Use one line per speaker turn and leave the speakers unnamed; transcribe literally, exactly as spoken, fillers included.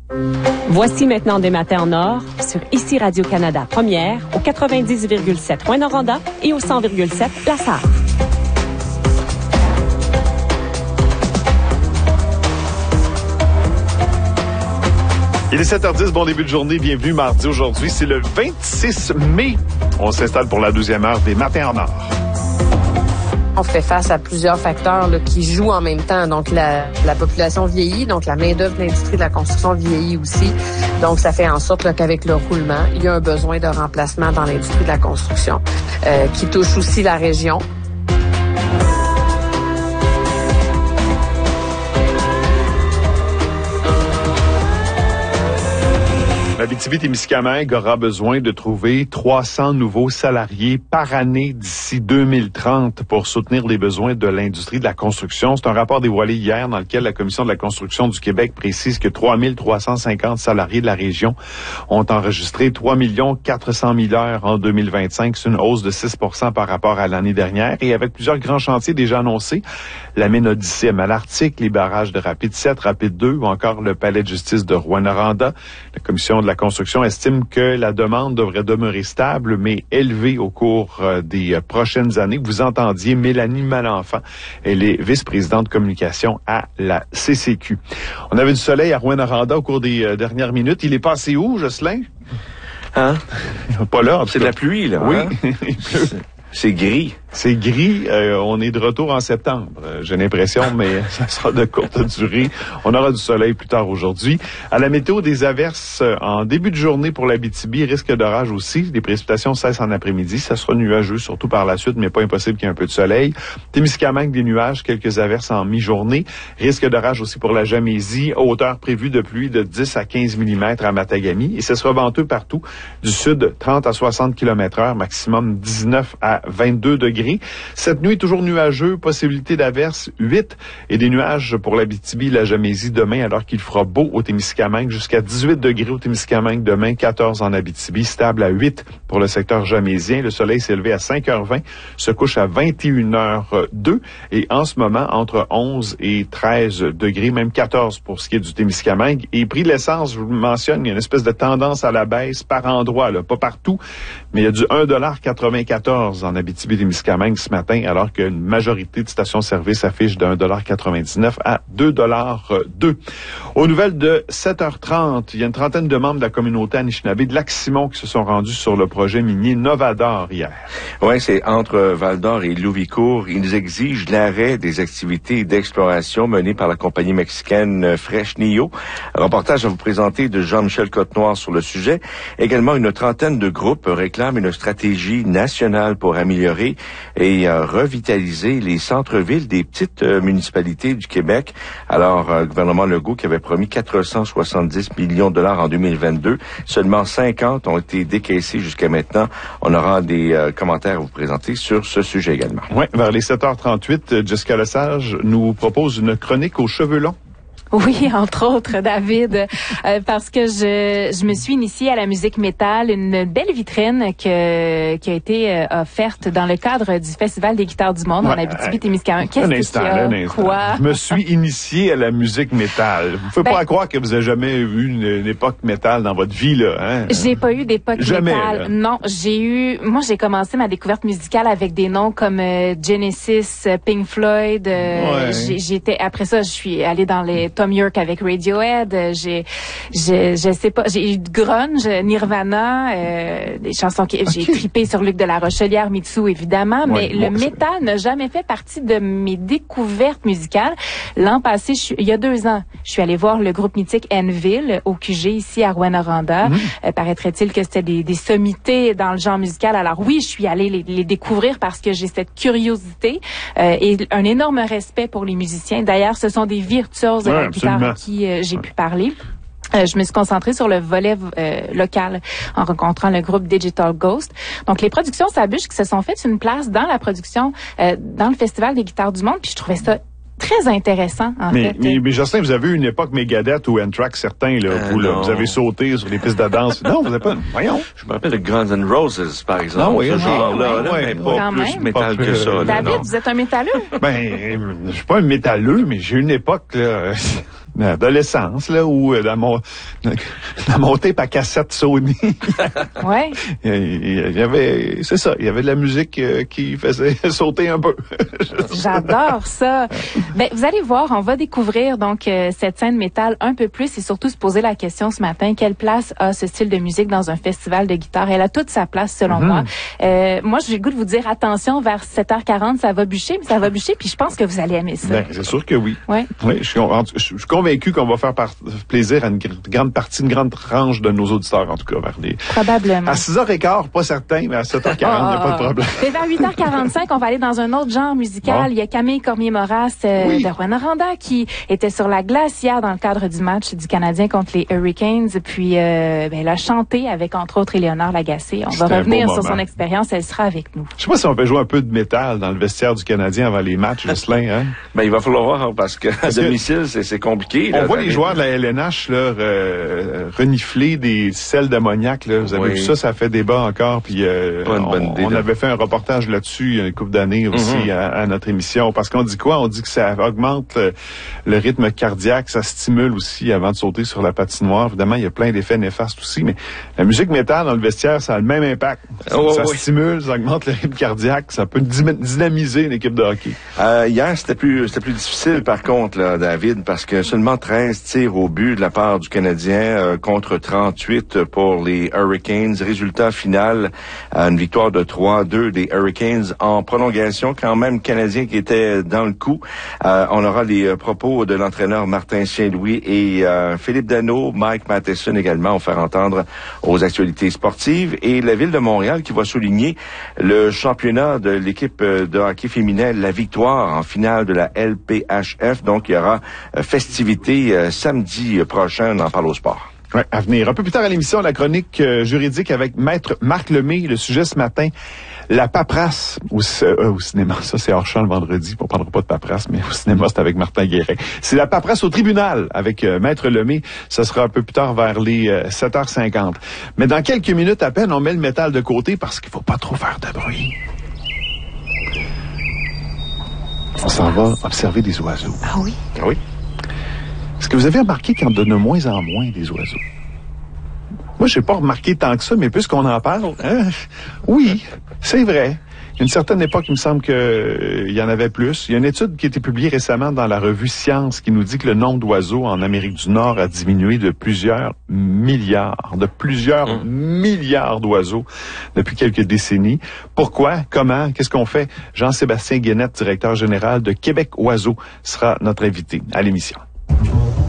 Voici maintenant des matins en or sur Ici Radio-Canada Première au quatre-vingt-dix virgule sept Rouyn-Noranda et au cent virgule sept La Sarre.
Il est sept heures dix, bon début de journée, bienvenue mardi. Aujourd'hui, c'est le vingt-six mai. On s'installe pour la deuxième heure des matins en or.
On fait face à plusieurs facteurs là, qui jouent en même temps. Donc, la, la population vieillit, donc la main-d'œuvre de l'industrie de la construction vieillit aussi. Donc, ça fait en sorte là, qu'avec le roulement, il y a un besoin de remplacement dans l'industrie de la construction euh, qui touche aussi la région.
L'Abitibi-Témiscamingue aura besoin de trouver trois cents nouveaux salariés par année d'ici deux mille trente pour soutenir les besoins de l'industrie de la construction. C'est un rapport dévoilé hier dans lequel la Commission de la construction du Québec précise que trois mille trois cent cinquante salariés de la région ont enregistré trois millions quatre cent mille heures en deux mille vingt-cinq. C'est une hausse de six pour cent par rapport à l'année dernière. Et avec plusieurs grands chantiers déjà annoncés, la mine Odyssée à Malartic, les barrages de Rapide sept, Rapide deux ou encore le palais de justice de Rouyn-Noranda, la Commission de la construction estime que la demande devrait demeurer stable, mais élevée au cours euh, des euh, prochaines années. Vous entendiez Mélanie Malenfant. Elle est vice-présidente de communication à la C C Q. On avait du soleil à Rouyn-Noranda au cours des euh, dernières minutes. Il est passé où, Jocelyn?
Hein?
Pas là.
C'est de la pluie, là.
Oui.
Hein? C'est gris.
C'est gris. Euh, on est de retour en septembre, euh, j'ai l'impression, mais ça sera de courte durée. On aura du soleil plus tard aujourd'hui. À la météo, des averses euh, en début de journée pour l'Abitibi, risque d'orage aussi. Les précipitations cessent en après-midi. Ça sera nuageux, surtout par la suite, mais pas impossible qu'il y ait un peu de soleil. Témiscamingue, des nuages, quelques averses en mi-journée. Risque d'orage aussi pour la Jamaisie. Hauteur prévue de pluie de dix à quinze millimètres à Matagami. Et ce sera venteux partout. Du sud, trente à soixante kilomètres heure, maximum dix-neuf à vingt-deux degrés. Cette nuit, toujours nuageux, possibilité d'averses huit et des nuages pour l'Abitibi et la Jamaisie demain, alors qu'il fera beau au Témiscamingue, jusqu'à dix-huit degrés au Témiscamingue demain, quatorze en Abitibi, stable à huit pour le secteur jamaisien. Le soleil s'est levé à cinq heures vingt, se couche à vingt et une heures deux et en ce moment, entre onze et treize degrés, même quatorze pour ce qui est du Témiscamingue. Et prix de l'essence, je vous le mentionne, il y a une espèce de tendance à la baisse par endroit, là, pas partout, mais il y a du un dollar quatre-vingt-quatorze en Abitibi-Témiscamingue ce matin, alors qu'une majorité de stations-service affiche de un dollar quatre-vingt-dix-neuf à deux dollars deux. Aux nouvelles de sept heures trente, il y a une trentaine de membres de la communauté Anishinaabe de Lac-Simon qui se sont rendus sur le projet minier Novador hier.
Oui, c'est entre Val-d'Or et Louvicourt. Ils exigent l'arrêt des activités d'exploration menées par la compagnie mexicaine Fresnillo. Un reportage à vous présenter de Jean-Michel Côte-Noir sur le sujet. Également, une trentaine de groupes réclament une stratégie nationale pour améliorer et euh, revitaliser les centres-villes des petites euh, municipalités du Québec. Alors, euh, le gouvernement Legault qui avait promis quatre cent soixante-dix millions de dollars en deux mille vingt-deux, seulement cinquante ont été décaissés jusqu'à maintenant. On aura des euh, commentaires à vous présenter sur ce sujet également.
Oui, vers les sept heures trente-huit, Jessica Lesage nous propose une chronique aux cheveux longs.
Oui, entre autres, David, euh, parce que je, je me suis initiée à la musique métal, une belle vitrine que, qui a été euh, offerte dans le cadre du Festival des guitares du monde ouais, en Abitibi-Témiscamingue. Qu'est-ce
un
qu'il
instant,
y a?
Un instant.
Quoi?
Je me suis initiée à la musique métal. Vous ne pouvez ben, pas croire que vous avez jamais eu une, une époque métal dans votre vie, là, hein?
J'ai pas eu d'époque
jamais,
métal.
Là.
Non, j'ai eu, moi, j'ai commencé ma découverte musicale avec des noms comme euh, Genesis, Pink Floyd, euh, ouais. j'ai, j'étais, après ça, je suis allée dans les Tom York avec Radio Radiohead, j'ai, j'ai, je sais pas, j'ai eu grunge, Nirvana, euh, des chansons qui, okay. J'ai trippé sur Luc de la Rochelière, Mitsu évidemment, mais ouais, le bon, métal n'a jamais fait partie de mes découvertes musicales. L'an passé, je suis, il y a deux ans, je suis allée voir le groupe mythique Enville au Q G ici à Rouyn-Noranda. Mm. Euh, paraîtrait-il que c'était des, des sommités dans le genre musical. Alors oui, je suis allée les, les découvrir parce que j'ai cette curiosité euh, et un énorme respect pour les musiciens. D'ailleurs, ce sont des virtuoses de ouais, la guitare à qui euh, j'ai ouais. pu parler. Euh, je me suis concentrée sur le volet euh, local en rencontrant le groupe Digital Ghost. Donc, les productions Sabuche qui se sont faites une place dans la production, euh, dans le Festival des guitares du monde, puis je trouvais ça très intéressant, en
mais,
fait.
Mais, mais Justin, vous avez eu une époque Megadeth ou Anthrax, certains, là, euh, où là, vous avez sauté sur les pistes de danse. Non, vous n'avez pas... Voyons.
Je me rappelle de Guns N' Roses, par exemple.
Non, oui,
ce
ouais,
genre-là,
ouais,
là,
ouais,
mais pas
quand
plus
même.
métal
pas
que ça. Là,
David,
non.
vous êtes un métalleux?
Ben, je suis pas un métalleux, mais j'ai eu une époque, là... adolescence, là, où dans mon dans mon tape à cassette Sony,
ouais.
il y avait, c'est ça, il y avait de la musique qui faisait sauter un peu.
J'adore ça. Ben, vous allez voir, on va découvrir donc euh, cette scène métal un peu plus et surtout se poser la question ce matin, quelle place a ce style de musique dans un festival de guitare? Elle a toute sa place selon mm-hmm. moi. Euh, moi, j'ai le goût de vous dire attention, vers sept heures quarante, ça va bûcher, mais ça va bûcher, puis je pense que vous allez aimer ça.
Ben, c'est sûr que oui.
Ouais.
Oui, je suis, je suis convaincu qu'on va faire par, plaisir à une grande partie, une grande tranche de nos auditeurs, en tout cas, vers les...
Probablement.
À six heures quinze, pas certain, mais à sept heures quarante, il n'y a pas de problème.
Et vers huit heures quarante-cinq, on va aller dans un autre genre musical. Bon. Il y a Camille Cormier-Moras euh, oui. de Rouyn-Noranda qui était sur la glace hier dans le cadre du match du Canadien contre les Hurricanes. Puis, euh, ben, elle a chanté avec, entre autres, Éléonore Lagacé. On va revenir sur son expérience. Elle sera avec nous.
Je sais pas si on peut jouer un peu de métal dans le vestiaire du Canadien avant les matchs, Jocelyn, hein?
Ben, il va falloir voir, parce que à domicile, c'est, c'est compliqué.
On
là,
voit les joueurs de la L N H, là, re, renifler des sels d'ammoniac, là. Vous avez oui. vu ça, ça fait débat encore. Puis, euh,
pas une bonne
on,
idée,
on avait fait un reportage là-dessus il y a une couple d'années aussi mm-hmm. à, à notre émission. Parce qu'on dit quoi? On dit que ça augmente le, le rythme cardiaque, ça stimule aussi avant de sauter sur la patinoire. Évidemment, il y a plein d'effets néfastes aussi, mais la musique métal dans le vestiaire, ça a le même impact.
Oh,
ça
oui.
stimule, ça augmente le rythme cardiaque, ça peut dynamiser une équipe de hockey.
Euh, hier, c'était plus c'était plus difficile par contre, là, David, parce que seulement treize tirs au but de la part du Canadien euh, contre trente-huit pour les Hurricanes. Résultat final, euh, une victoire de trois deux des Hurricanes en prolongation. Quand même, Canadien qui était dans le coup. Euh, on aura les euh, propos de l'entraîneur Martin Saint-Louis et euh, Philippe Danault, Mike Matheson également, vont faire entendre aux actualités sportives. Et la Ville de Montréal qui va souligner le championnat de l'équipe de hockey féminin, la victoire en finale de la L P H F. Donc, il y aura euh, festivité euh, samedi prochain. On en parle au sport.
Ouais, à venir. Un peu plus tard à l'émission, la chronique euh, juridique avec Maître Marc Lemay. Le sujet ce matin, la paperasse au, euh, au cinéma. Ça, c'est hors champ le vendredi. On ne parlera pas de paperasse, mais au cinéma, c'est avec Martin Guérin. C'est la paperasse au tribunal avec euh, Maître Lemay. Ça sera un peu plus tard vers les euh, sept heures cinquante. Mais dans quelques minutes à peine, on met le métal de côté parce qu'il faut pas trop faire de bruit. On s'en va observer des oiseaux.
Ah oui?
Ah oui. Est-ce que vous avez remarqué qu'il y en a de moins en moins des oiseaux? Moi, je n'ai pas remarqué tant que ça, mais puisqu'on en parle, hein, oui, c'est vrai. À une certaine époque, il me semble qu'il euh, y en avait plus. Il y a une étude qui a été publiée récemment dans la revue Science qui nous dit que le nombre d'oiseaux en Amérique du Nord a diminué de plusieurs milliards, de plusieurs mmh. milliards d'oiseaux depuis quelques décennies. Pourquoi? Comment? Qu'est-ce qu'on fait? Jean-Sébastien Guénette, directeur général de Québec Oiseaux, sera notre invité à l'émission.